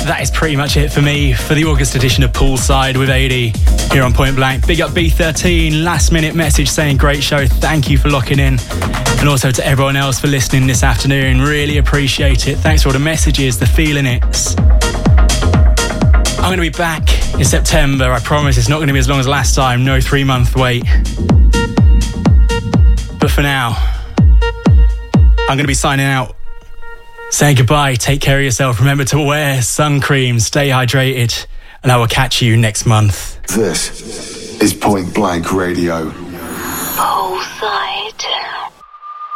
That is pretty much it for me for the August edition of Poolside with AD here on Point Blank. Big up B13, last minute message saying great show, thank you for locking in. And also to everyone else for listening this afternoon, really appreciate it. Thanks for all the messages, the feeling it's. I'm going to be back in September, I promise it's not going to be as long as last time, no 3-month wait. But for now, I'm going to be signing out. Say goodbye, take care of yourself, remember to wear sun cream, stay hydrated, and I will catch you next month. This is Point Blank Radio. Poolside.